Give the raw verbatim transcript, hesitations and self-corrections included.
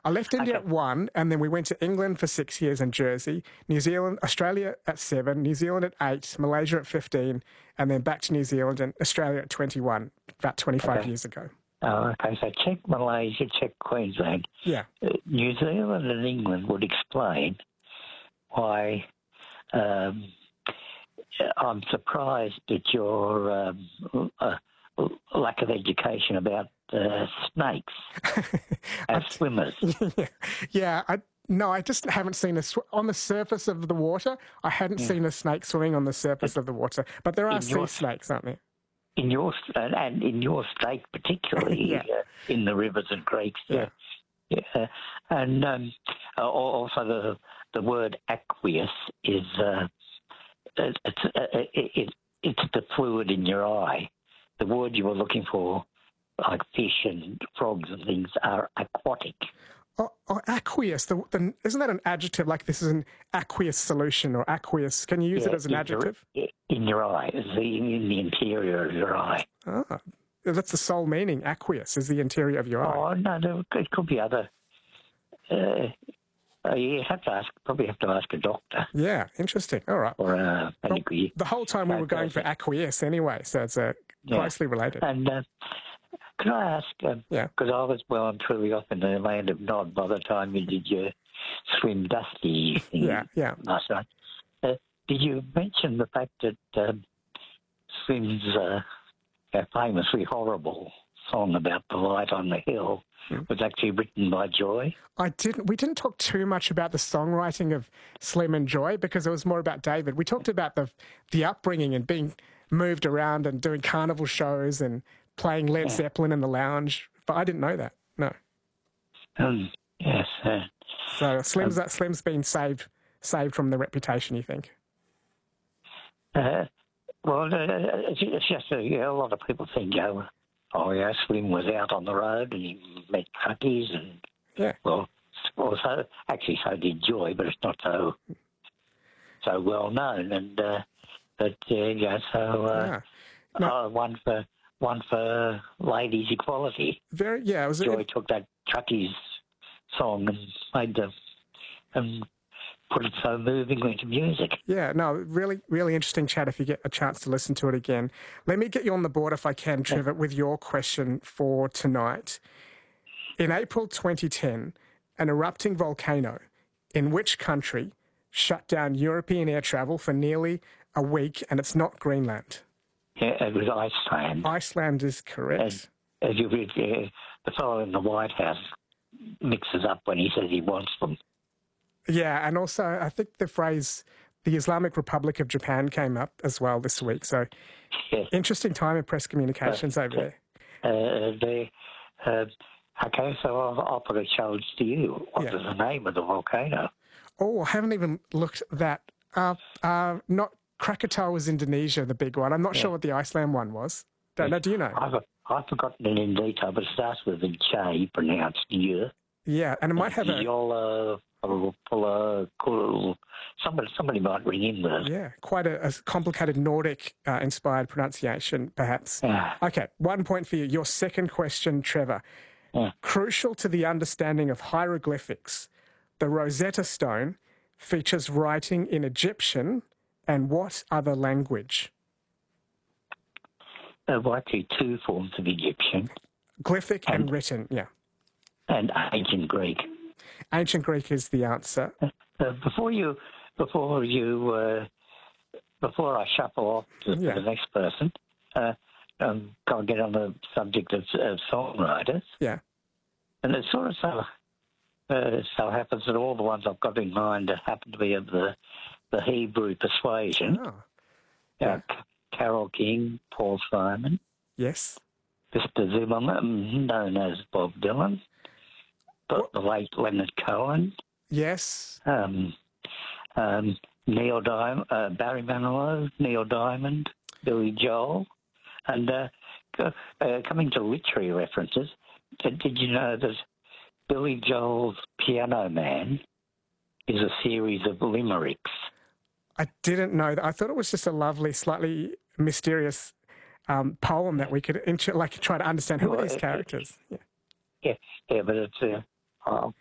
I left India Okay. at one, and then we went to England for six years and Jersey, New Zealand, Australia at seven, New Zealand at eight, Malaysia at fifteen, and then back to New Zealand and Australia at twenty-one, about twenty-five Okay. years ago. Oh, okay, so check Malaysia, check Queensland. Yeah. Uh, New Zealand and England would explain why um, I'm surprised at your um, uh, lack of education about uh, snakes as swimmers. yeah, yeah. I no, I just haven't seen a sw- on the surface of the water. I hadn't Yeah. seen a snake swimming on the surface of the water, but there are In sea your- snakes, aren't there? In your st- and in your state particularly, Yeah. uh, in the rivers and creeks, yeah, yeah. And um, uh, also the the word aqueous is uh, it's uh, it, it, it's the fluid in your eye. The word you were looking for, like fish and frogs and things, are aquatic. Oh, oh aqueous. The, the, isn't that an adjective? Like this is an aqueous solution or aqueous. Can you use Yeah, it as an in adjective? Your, in your eye, it's the, in the interior of your eye. Ah, that's the sole meaning. Aqueous is the interior of your eye. Oh no, there, it could be other. Uh, uh, you have to ask. Probably have to ask a doctor Yeah, interesting. All right. or a medical. The whole time we were going for acquiesce anyway, so it's uh, Yeah. closely related. And uh, can I ask? Because Yeah. I was well and truly off in the land of Nod by the time you did your swim dusty thing Yeah, yeah. last night. Uh, did you mention the fact that um, Swim's uh, a famously horrible song about the light on the hill was actually written by Joy? I didn't. We didn't talk too much about the songwriting of Slim and Joy because it was more about David. We talked about the the upbringing and being moved around and doing carnival shows and playing Led Zeppelin in the lounge. But I didn't know that. No. Um, yes. Uh, So Slim's that Slim's been saved saved from the reputation. You think? uh, well, uh, it's it's just uh, you know, a lot of people think, oh, oh yeah, Slim was out on the road and he met truckies and Yeah. well, well, so actually so did Joy, but it's not so so well known. And uh, but uh, yeah, so uh, Yeah. No. uh, one for one for ladies' equality. Very. Yeah. It was. Joy took that truckies song and made the and put it so movingly into music. Yeah, no, really, really interesting chat if you get a chance to listen to it again. Let me get you on the board, if I can, Trevor, with your question for tonight. In April twenty ten, an erupting volcano in which country shut down European air travel for nearly a week, and it's not Greenland? Yeah, it was Iceland. Iceland is correct. As, as you read, uh, the fellow in the White House mixes up when he says he wants them. Yeah, and also I think the phrase the Islamic Republic of Japan came up as well this week. So Yeah. interesting time in press communications over there. Uh, they, uh, okay, so I'll, I'll put a challenge to you. What Yeah. is the name of the volcano? Oh, I haven't even looked that up. Uh, not Krakatoa was Indonesia, the big one. I'm not sure what the Iceland one was. Don't know. Do you know? I've, I've forgotten it in detail, but it starts with a J, pronounced year. Yeah, and it might have a Yola, Pula, Kul. Somebody, somebody might ring in with it. yeah, quite a, a complicated Nordic-inspired pronunciation, perhaps. Yeah. Okay, one point for you. Your second question, Trevor. Yeah. Crucial to the understanding of hieroglyphics, the Rosetta Stone features writing in Egyptian and what other language? There were actually two forms of Egyptian Glyphic and, And- written, yeah. and ancient Greek. Ancient Greek is the answer. Uh, before you, before you, uh, before I shuffle off to, Yeah. to the next person, uh, um, go and get on the subject of, of songwriters. Yeah. And it sort of so, uh, so happens that all the ones I've got in mind happen to be of the, the Hebrew persuasion. Oh, Uh, C- Carole King, Paul Simon, yes. Mister Zimmerman, known as Bob Dylan, the, the late Leonard Cohen, Yes. um, um, Neil Diamond, uh, Barry Manilow, Neil Diamond, Billy Joel, and uh, co- uh, coming to literary references, did, did you know that Billy Joel's Piano Man is a series of limericks? I didn't know that. I thought it was just a lovely, slightly mysterious um, poem that we could intro, like try to understand who are these characters. Yeah. Yeah, yeah, but it's uh, I'll